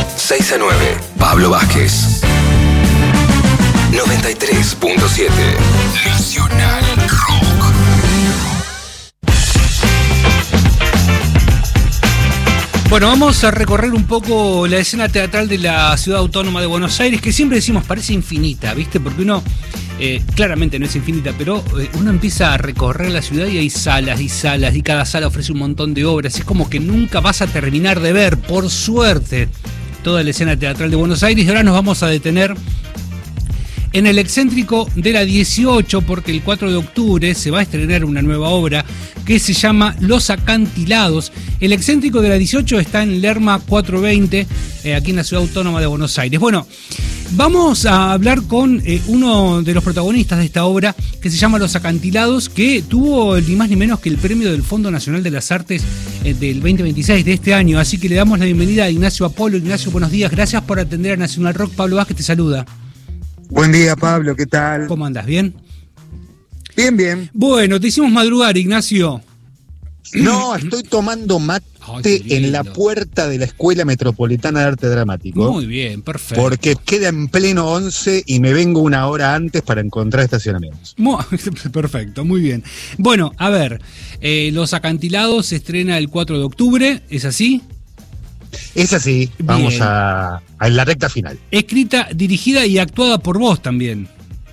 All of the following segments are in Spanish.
6 a 9, Pablo Vázquez. 93.7, Nacional Rock. Bueno, vamos a recorrer un poco la escena teatral de la Ciudad Autónoma de Buenos Aires, que siempre decimos parece infinita, ¿viste? Porque uno, claramente no es infinita, pero uno empieza a recorrer la ciudad y hay salas y salas, y cada sala ofrece un montón de obras. Es como que nunca vas a terminar de ver, por suerte, toda la escena teatral de Buenos Aires. Y ahora nos vamos a detener en el excéntrico de la 18, porque el 4 de octubre se va a estrenar una nueva obra que se llama Los Acantilados. El excéntrico de la 18 está en Lerma 420, aquí en la Ciudad Autónoma de Buenos Aires. Bueno, vamos a hablar con uno de los protagonistas de esta obra, que se llama Los Acantilados, que tuvo ni más ni menos que el premio del Fondo Nacional de las Artes del 2026 de este año. Así que le damos la bienvenida a Ignacio Apolo. Ignacio, buenos días. Gracias por atender a Nacional Rock. Pablo Vázquez te saluda. Buen día, Pablo, ¿qué tal? ¿Cómo andas? ¿Bien? Bien, bien. Bueno, te hicimos madrugar, Ignacio. No, estoy tomando mate en la puerta de la Escuela Metropolitana de Arte Dramático. Muy bien, perfecto. Porque queda en pleno 11 y me vengo una hora antes para encontrar estacionamientos. Perfecto, muy bien. Bueno, a ver, Los Acantilados se estrena el 4 de octubre, ¿es así? Es así, vamos a la recta final. Escrita, dirigida y actuada por vos también.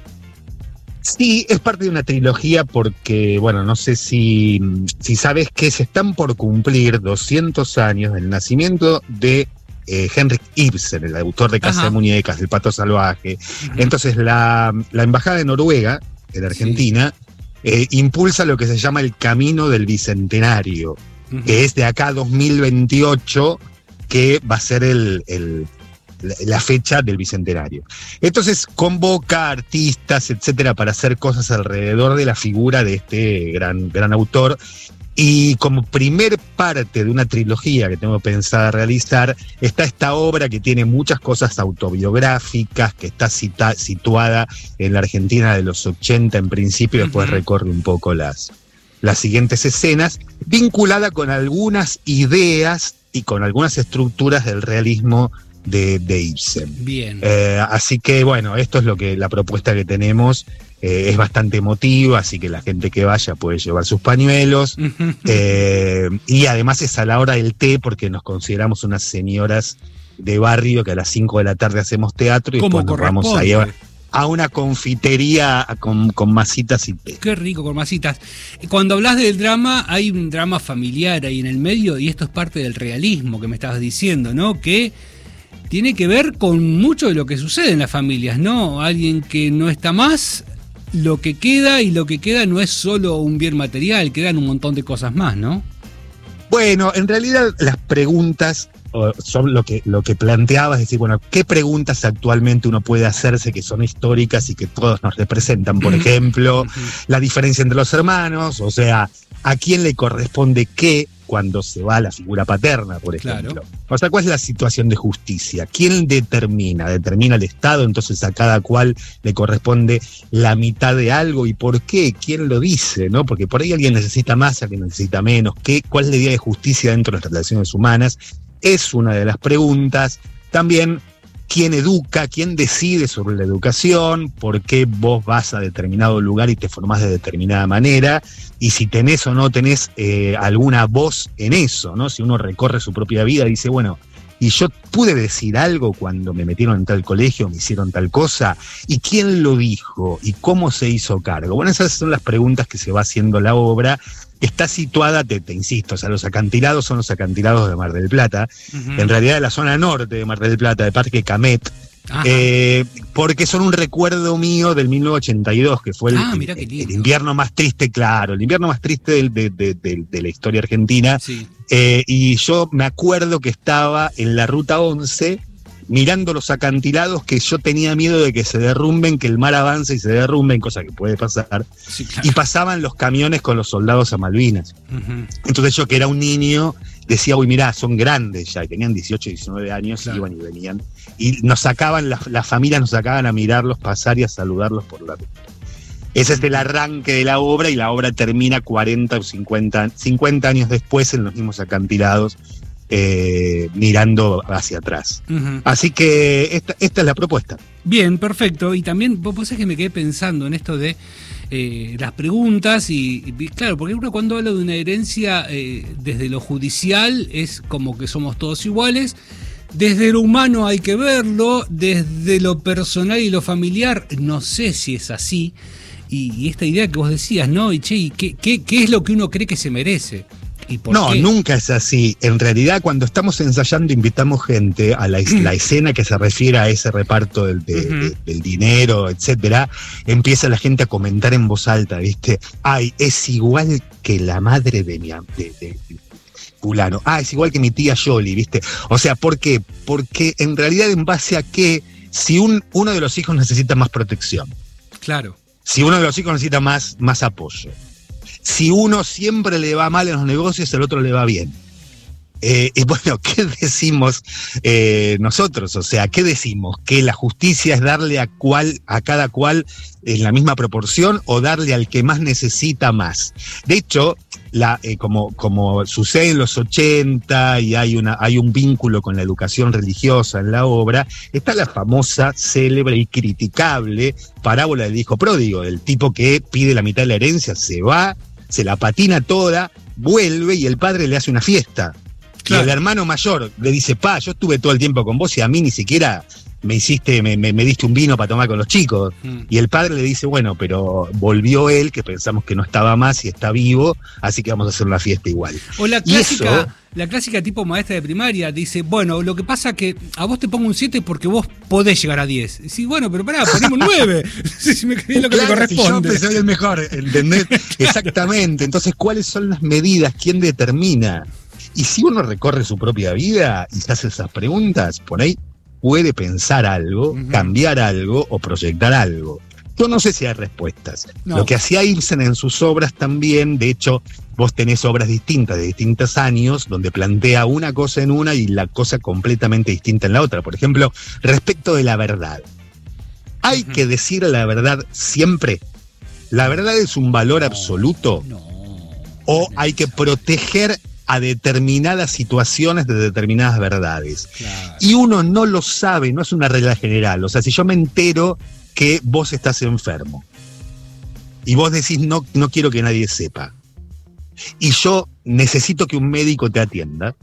Sí, es parte de una trilogía porque, bueno, no sé si sabes que se están por cumplir 200 años del nacimiento de Henrik Ibsen, el autor de Casa de Muñecas, del Pato Salvaje. Entonces la Embajada de Noruega, en Argentina, impulsa lo que se llama el Camino del Bicentenario, que es de acá a 2028, que va a ser la fecha del Bicentenario. Entonces convoca artistas, etcétera, para hacer cosas alrededor de la figura de este gran autor. Y como primer parte de una trilogía que tengo pensada realizar, está esta obra que tiene muchas cosas autobiográficas, que está situada en la Argentina de los 80 en principio, y después recorre un poco las siguientes escenas, vinculada con algunas ideas y con algunas estructuras del realismo de Ibsen. Bien. Así que bueno, esto es la propuesta que tenemos. Es bastante emotiva, así que la gente que vaya puede llevar sus pañuelos. Y además es a la hora del té, porque nos consideramos unas señoras de barrio que a las 5 de la tarde hacemos teatro y después nos vamos a llevar a una confitería con masitas y té. Qué rico, con masitas. Cuando hablas del drama, hay un drama familiar ahí en el medio, y esto es parte del realismo que me estabas diciendo, ¿no? Que tiene que ver con mucho de lo que sucede en las familias, ¿no? Alguien que no está más, lo que queda no es solo un bien material, quedan un montón de cosas más, ¿no? Bueno, en realidad las preguntas son lo que planteabas, es decir, bueno, ¿qué preguntas actualmente uno puede hacerse que son históricas y que todos nos representan? Por ejemplo, la diferencia entre los hermanos, o sea, ¿a quién le corresponde qué cuando se va la figura paterna, por ejemplo? Claro. O sea, ¿cuál es la situación de justicia? ¿Quién determina? ¿Determina el Estado? Entonces a cada cual le corresponde la mitad de algo. ¿Y por qué? ¿Quién lo dice? ¿No? Porque por ahí alguien necesita más, alguien necesita menos. ¿Cuál es la idea de justicia dentro de las relaciones humanas? Es una de las preguntas. También, ¿quién educa? ¿Quién decide sobre la educación? ¿Por qué vos vas a determinado lugar y te formás de determinada manera? Y si tenés o no tenés alguna voz en eso, ¿no? Si uno recorre su propia vida y dice, bueno, y yo pude decir algo cuando me metieron en tal colegio, me hicieron tal cosa, ¿y quién lo dijo? ¿Y cómo se hizo cargo? Bueno, esas son las preguntas que se va haciendo la obra. Está situada, te insisto, o sea, los acantilados son los acantilados de Mar del Plata, en realidad de la zona norte de Mar del Plata, de Parque Camet, porque son un recuerdo mío del 1982, que fue el invierno más triste, claro, el invierno más triste de la historia argentina. Sí. Y yo me acuerdo que estaba en la Ruta 11 mirando los acantilados, que yo tenía miedo de que se derrumben, que el mar avance y se derrumben, cosa que puede pasar. Sí, claro. Y pasaban los camiones con los soldados a Malvinas. Entonces yo, que era un niño, decía, uy, mirá, son grandes ya, y tenían 18, 19 años, claro. Iban y venían. Y nos sacaban, las familias nos sacaban a mirarlos pasar y a saludarlos por la ruta. Ese es el arranque de la obra, y la obra termina 40 o 50 años después en los mismos acantilados, mirando hacia atrás. Uh-huh. Así que esta es la propuesta. Bien, perfecto. Y también, vos sabés que me quedé pensando en esto de las preguntas y claro, porque uno cuando habla de una herencia desde lo judicial es como que somos todos iguales. Desde lo humano hay que verlo, desde lo personal y lo familiar, no sé si es así. Y esta idea que vos decías, ¿no? Y ¿qué es lo que uno cree que se merece? ¿Y por No, qué? nunca es así. En realidad, cuando estamos ensayando, invitamos gente a la escena que se refiere a ese reparto del dinero, etcétera. Empieza la gente a comentar en voz alta, ¿viste? Ay, es igual que la madre de fulano. Es igual que mi tía Yoli, ¿viste? O sea, ¿por qué? Porque en realidad, en base a que si uno de los hijos necesita más protección. Claro. Si uno de los hijos necesita más apoyo. Si uno siempre le va mal en los negocios, el otro le va bien. Y bueno, ¿qué decimos nosotros? O sea, ¿qué decimos? ¿Que la justicia es darle a cada cual en la misma proporción o darle al que más necesita más? De hecho, como sucede en los 80 y hay un vínculo con la educación religiosa en la obra, está la famosa, célebre y criticable parábola del hijo pródigo, del tipo que pide la mitad de la herencia, se va, se la patina toda, vuelve y el padre le hace una fiesta. Claro. Y el hermano mayor le dice, yo estuve todo el tiempo con vos y a mí ni siquiera me diste un vino para tomar con los chicos. Y el padre le dice, bueno, pero volvió él, que pensamos que no estaba más y está vivo, así que vamos a hacer una fiesta igual. O la clásica tipo maestra de primaria dice, bueno, lo que pasa que a vos te pongo un 7 porque vos podés llegar a 10. Sí, bueno, pero pará, ponemos 9. Si me crees lo que te corresponde. Si yo soy el mejor, ¿entendés? Exactamente. Entonces, ¿cuáles son las medidas? ¿Quién determina? Y si uno recorre su propia vida y se hace esas preguntas, por ahí puede pensar algo, cambiar algo o proyectar algo. Yo no sé si hay respuestas. No. Lo que hacía Ibsen en sus obras también, de hecho, vos tenés obras distintas de distintos años, donde plantea una cosa en una y la cosa completamente distinta en la otra. Por ejemplo, respecto de la verdad. ¿Hay que decir la verdad siempre? ¿La verdad es un valor absoluto? No. ¿O hay que proteger a determinadas situaciones de determinadas verdades? Claro. Y uno no lo sabe, no es una regla general. O sea, si yo me entero que vos estás enfermo y vos decís no quiero que nadie sepa, y yo necesito que un médico te atienda,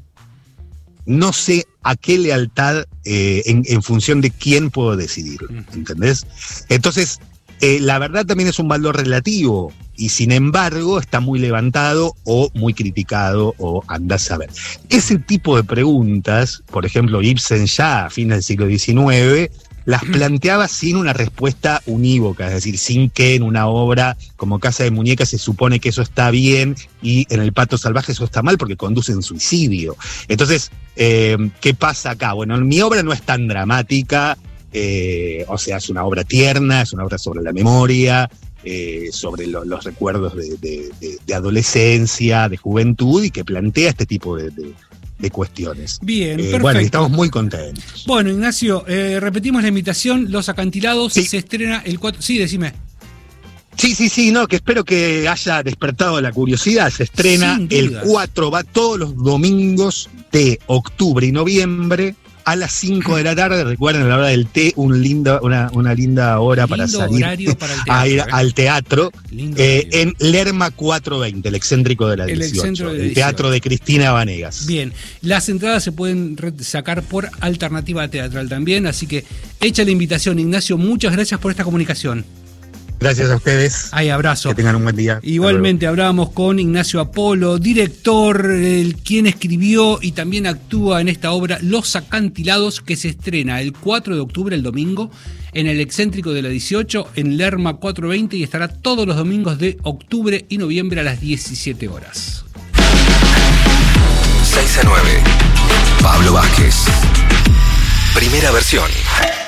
no sé a qué lealtad en función de quién puedo decidirlo, ¿entendés? Entonces, la verdad también es un valor relativo y sin embargo está muy levantado o muy criticado o andás a ver. Ese tipo de preguntas, por ejemplo, Ibsen ya a fines del siglo XIX las planteaba sin una respuesta unívoca, es decir, sin que en una obra como Casa de Muñecas se supone que eso está bien y en El Pato Salvaje eso está mal porque conduce a un suicidio. Entonces, ¿qué pasa acá? Bueno, mi obra no es tan dramática, o sea, es una obra tierna, es una obra sobre la memoria, sobre los recuerdos de adolescencia, de juventud, y que plantea este tipo de cuestiones. Bien, perfecto. Bueno, y estamos muy contentos. Bueno, Ignacio, repetimos la invitación, Los Acantilados, sí. Se estrena el 4... Sí, decime. Sí, no, que espero que haya despertado la curiosidad. Se estrena el 4, va todos los domingos de octubre y noviembre a las 5 de la tarde. Recuerden, a la hora del té, una linda hora para salir para ir al teatro, en Lerma 420, el excéntrico de la 18, el teatro de Cristina Vanegas. Bien, las entradas se pueden sacar por Alternativa Teatral también, así que hecha la invitación, Ignacio, muchas gracias por esta comunicación. Gracias a ustedes. Ay, abrazo. Que tengan un buen día. Igualmente hablábamos con Ignacio Apolo, director, quien escribió y también actúa en esta obra Los Acantilados, que se estrena el 4 de octubre, el domingo, en el excéntrico de la 18, en Lerma 420, y estará todos los domingos de octubre y noviembre a las 17 horas. 6 a 9. Pablo Vázquez. Primera versión.